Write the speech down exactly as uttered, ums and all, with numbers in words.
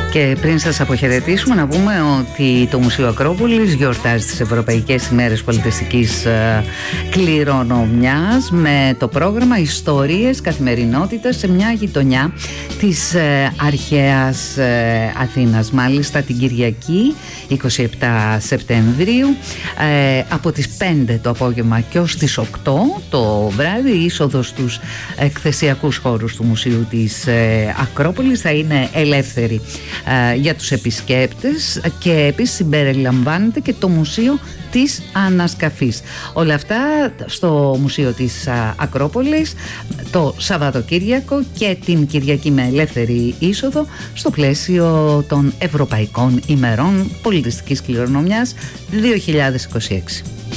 Και πριν σας αποχαιρετήσουμε, να πούμε ότι το Μουσείο Ακρόπολης γιορτάζει τις Ευρωπαϊκές ημέρες πολιτιστικής κληρονομιάς με το πρόγραμμα Ιστορίες Καθημερινότητας σε μια γειτονιά της αρχαίας Αθήνας. Μάλιστα την Κυριακή είκοσι επτά Σεπτεμβρίου από τις πέντε το απόγευμα και ως τις οκτώ το βράδυ η είσοδος στους εκθεσιακούς χώρους του Μουσείου της Ακρόπολης θα είναι ελεύθερη για τους επισκέπτες και επίσης συμπεριλαμβάνεται και το Μουσείο της Ανασκαφής. Όλα αυτά στο Μουσείο της Ακρόπολης το Σαββατοκύριακο και την Κυριακή με ελεύθερη είσοδο στο πλαίσιο των Ευρωπαϊκών ημερών πολιτιστικής κληρονομιάς δύο χιλιάδες είκοσι έξι.